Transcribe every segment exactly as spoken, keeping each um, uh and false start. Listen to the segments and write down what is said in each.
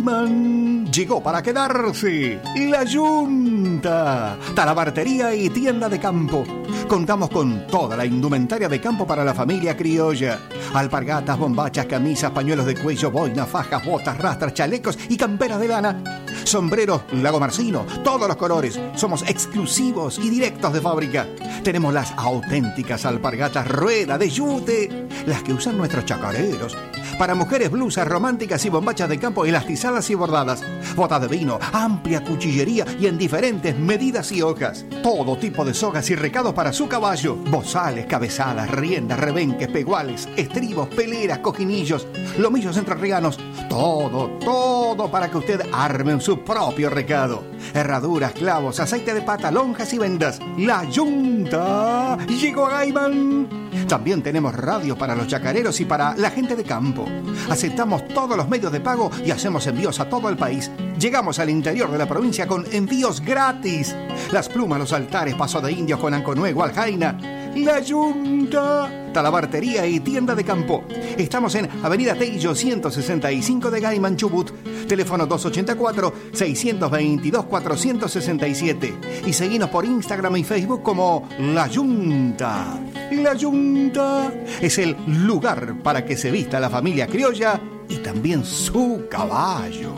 Gaiman llegó para quedarse. La Yunta, talabartería y tienda de campo. Contamos con toda la indumentaria de campo para la familia criolla. Alpargatas, bombachas, camisas, pañuelos de cuello, boinas, fajas, botas, rastras, chalecos y camperas de lana. Sombreros Lago Marcino, todos los colores. Somos exclusivos y directos de fábrica. Tenemos las auténticas alpargatas rueda de yute, las que usan nuestros chacareros. Para mujeres, blusas románticas y bombachas de campo elastizadas y bordadas. Botas de vino, amplia cuchillería y en diferentes medidas y hojas. Todo tipo de sogas y recados para su caballo. Bozales, cabezadas, riendas, rebenques, peguales, estribos, peleras, cojinillos, lomillos entrerrianos. Todo, todo para que usted arme su propio recado. Herraduras, clavos, aceite de pata, lonjas y vendas. La Yunta llegó a Gaiman. También tenemos radios para los chacareros y para la gente de campo. Aceptamos todos los medios de pago y hacemos envíos a todo el país. Llegamos al interior de la provincia con envíos gratis. Las plumas, los altares, paso de indios con Anconué, Gualjaina. La Yunta, talabartería y tienda de campo. Estamos en Avenida Teillo ciento sesenta y cinco de Gaiman, Chubut. Teléfono dos ocho cuatro, seis dos dos, cuatro seis siete. Y seguinos por Instagram y Facebook como La Yunta. La Yunta es el lugar para que se vista la familia criolla y también su caballo.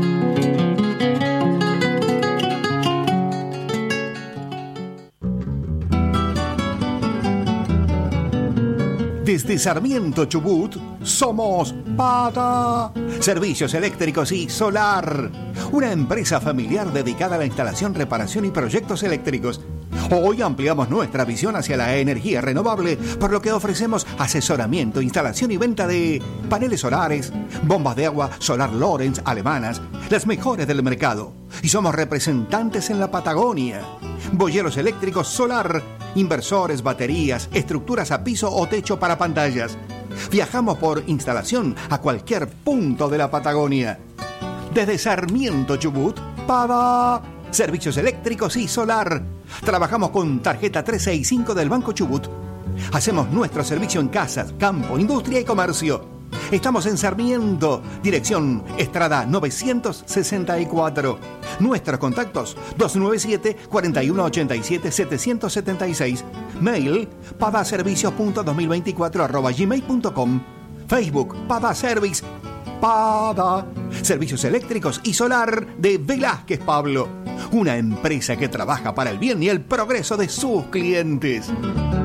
Desde Sarmiento, Chubut, somos Pata Servicios Eléctricos y Solar, una empresa familiar dedicada a la instalación, reparación y proyectos eléctricos. Hoy ampliamos nuestra visión hacia la energía renovable, por lo que ofrecemos asesoramiento, instalación y venta de paneles solares, bombas de agua Solar Lorenz alemanas, las mejores del mercado. Y somos representantes en la Patagonia. Boyeros eléctricos Solar, inversores, baterías, estructuras a piso o techo para pantallas. Viajamos por instalación a cualquier punto de la Patagonia. Desde Sarmiento, Chubut, para Servicios Eléctricos y Solar. Trabajamos con tarjeta trescientos sesenta y cinco del Banco Chubut. Hacemos nuestro servicio en casas, campo, industria y comercio. Estamos en Sarmiento, dirección Estrada novecientos sesenta y cuatro. Nuestros contactos dos nueve siete, cuatro uno ocho siete, siete siete seis. Mail padaservicios punto dos mil veinticuatro arroba gmail punto com. Facebook Pada Service. Pada Servicios Eléctricos y Solar de Velázquez Pablo. Una empresa que trabaja para el bien y el progreso de sus clientes.